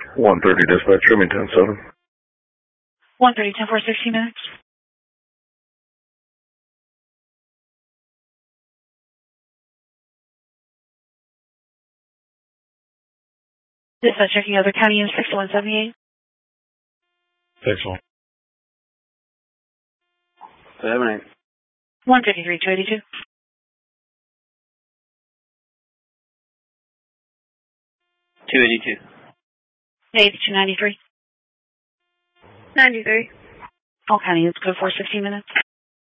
130 dispatch, show me 10-7. 130, 10-4, 16 minutes. Dispatch checking other county in 6178. 6-1. 7-8. 153, 282. 282. 8293. 93. All county is code 4, 16 minutes.